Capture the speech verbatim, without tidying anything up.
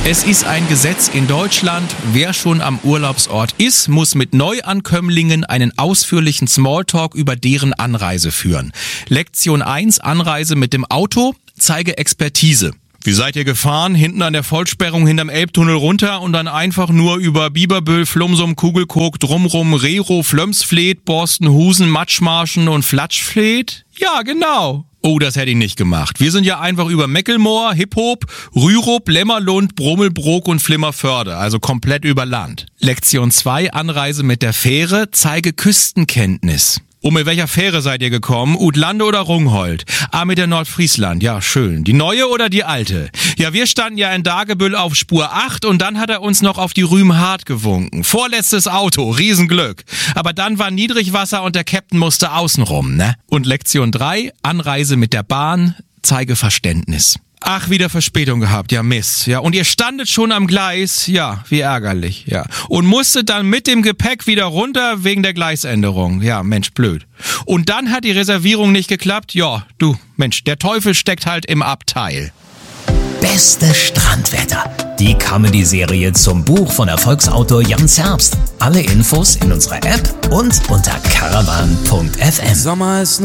Es ist ein Gesetz in Deutschland, wer schon am Urlaubsort ist, muss mit Neuankömmlingen einen ausführlichen Smalltalk über deren Anreise führen. Lektion eins, Anreise mit dem Auto, zeige Expertise. Wie seid ihr gefahren? Hinten an der Vollsperrung hinterm Elbtunnel runter und dann einfach nur über Bieberbüll, Flumsum, Kugelkog, Drumrum, Rero, Flömsfleet, Borstenhusen, Matschmarschen und Flatschfleet? Ja, genau. Oh, das hätte ich nicht gemacht. Wir sind ja einfach über Meckelmoor, Hiphop, Rürup, Lämmerlund, Brummelbrook und Flimmerförde, also komplett über Land. Lektion zwei, Anreise mit der Fähre, zeige Küstenkenntnis. Oh, mit welcher Fähre seid ihr gekommen? Utlande oder Rungholt? Ah, mit der Nordfriesland. Ja, schön. Die neue oder die alte? Ja, wir standen ja in Dagebüll auf Spur acht und dann hat er uns noch auf die Rühm-Hart gewunken. Vorletztes Auto, Riesenglück. Aber dann war Niedrigwasser und der Captain musste außenrum, ne? Und Lektion drei, Anreise mit der Bahn, zeige Verständnis. Ach, wieder Verspätung gehabt, ja Mist, ja. Und ihr standet schon am Gleis, ja, wie ärgerlich, ja. Und musstet dann mit dem Gepäck wieder runter wegen der Gleisänderung, ja, Mensch, blöd. Und dann hat die Reservierung nicht geklappt, ja, du, Mensch, der Teufel steckt halt im Abteil. Bestes Strandwetter. Die Comedy-Serie zum Buch von Erfolgsautor Jan Zerbst. Alle Infos in unserer App und unter caravan punkt f m. Sommer ist